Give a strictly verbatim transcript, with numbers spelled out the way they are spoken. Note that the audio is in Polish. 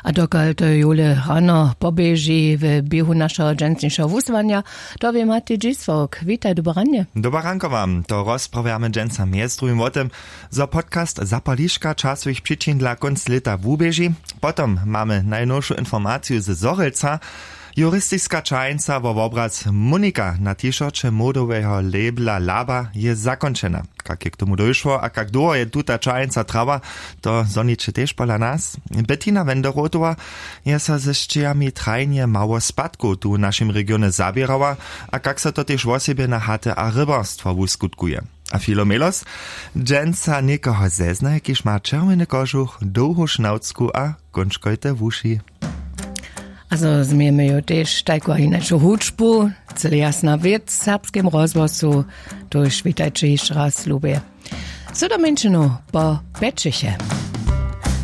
A dokąd to jule rano pobieži w biehu naszego dżęsniejszego wuzwania, to wie Mati Dziswok. Witaj, dobranie. Dobaranko wam, to rozprawiamy dżęsa miestrujem o tym, za podcast Zapaliszka czasowych przyczyn dla końca lata wubieži. Potem mamy najnowszą informację z Zorelca. Jurystyczna czajnica w obraz Monika na t-shircie modowego labela Laba je zakończona. Jak je k tomu došło, a jak długo je tuta czajnica trwa, to zoniče też pola nas. Bettina Wenderotowa je sa ze ščijami trajnie mało spadku tu w naszym regionie zabierała, a jak se to też o siebie na chate a rybarstwo uskutkuje. A Filomelos, dżęca nikoho zezna, jakiś ma czerwony kożuch, długo sznaucku a končkojte w uši. Also zmiemy jo też taką inaczą huczbu, cele jasna wiec w serbskim rozgłosu, to już witajcie jeszcze raz lubię. Co do menšinu po Pečiche.